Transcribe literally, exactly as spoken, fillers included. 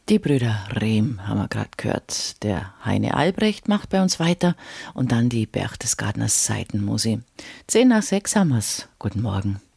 Die Brüder Rehm haben wir gerade gehört. Der Heine Albrecht macht bei uns weiter und dann die Berchtesgadners Seitenmusi. Zehn nach sechs haben wir's. Guten Morgen.